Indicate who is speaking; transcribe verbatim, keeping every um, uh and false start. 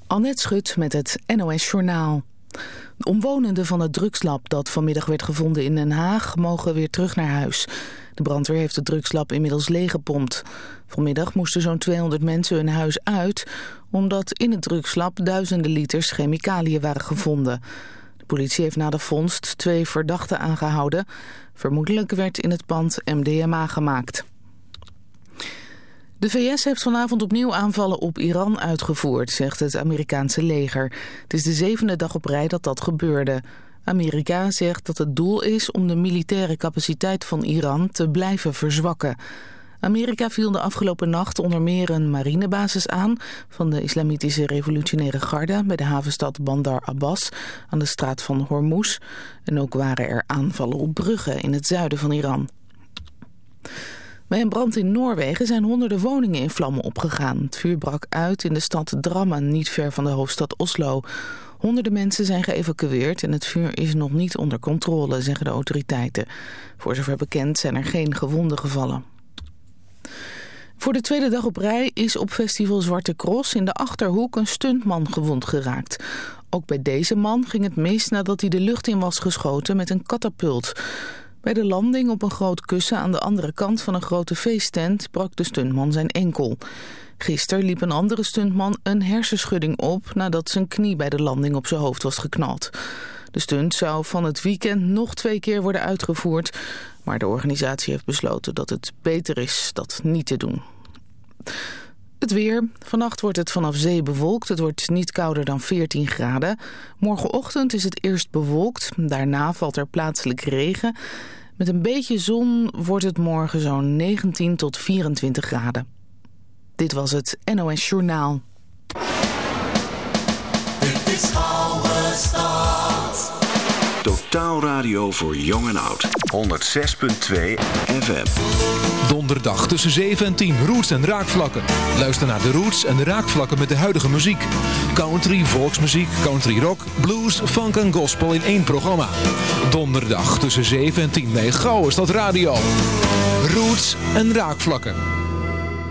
Speaker 1: Annette Schut met het N O S Journaal. De omwonenden van het drugslab dat vanmiddag werd gevonden in Den Haag mogen weer terug naar huis. De brandweer heeft het drugslab inmiddels leeggepompt. Vanmiddag moesten zo'n tweehonderd mensen hun huis uit, omdat in het drugslab duizenden liters chemicaliën waren gevonden. De politie heeft na de vondst twee verdachten aangehouden. Vermoedelijk werd in het pand M D M A gemaakt. De V S heeft vanavond opnieuw aanvallen op Iran uitgevoerd, zegt het Amerikaanse leger. Het is de zevende dag op rij dat dat gebeurde. Amerika zegt dat het doel is om de militaire capaciteit van Iran te blijven verzwakken. Amerika viel de afgelopen nacht onder meer een marinebasis aan van de Islamitische Revolutionaire Garde bij de havenstad Bandar Abbas aan de straat van Hormuz. En ook waren er aanvallen op bruggen in het zuiden van Iran. Bij een brand in Noorwegen zijn honderden woningen in vlammen opgegaan. Het vuur brak uit in de stad Drammen, niet ver van de hoofdstad Oslo. Honderden mensen zijn geëvacueerd en het vuur is nog niet onder controle, zeggen de autoriteiten. Voor zover bekend zijn er geen gewonden gevallen. Voor de tweede dag op rij is op festival Zwarte Cross in de Achterhoek een stuntman gewond geraakt. Ook bij deze man ging het mis nadat hij de lucht in was geschoten met een katapult. Bij de landing op een groot kussen aan de andere kant van een grote feesttent brak de stuntman zijn enkel. Gisteren liep een andere stuntman een hersenschudding op nadat zijn knie bij de landing op zijn hoofd was geknald. De stunt zou van het weekend nog twee keer worden uitgevoerd, maar de organisatie heeft besloten dat het beter is dat niet te doen. Het weer. Vannacht wordt het vanaf zee bewolkt. Het wordt niet kouder dan veertien graden. Morgenochtend is het eerst bewolkt. Daarna valt er plaatselijk regen. Met een beetje zon wordt het morgen zo'n negentien tot vierentwintig graden. Dit was het N O S Journaal.
Speaker 2: Dit is Oude Stad.
Speaker 3: Totaal radio voor jong en oud. honderd zes komma twee F M.
Speaker 4: Donderdag tussen zeven en tien. Roots en Raakvlakken. Luister naar de Roots en de Raakvlakken met de huidige muziek. Country, volksmuziek, country rock, blues, funk en gospel in één programma. Donderdag tussen zeven en tien bij Gouden Stad Radio. Roots en Raakvlakken.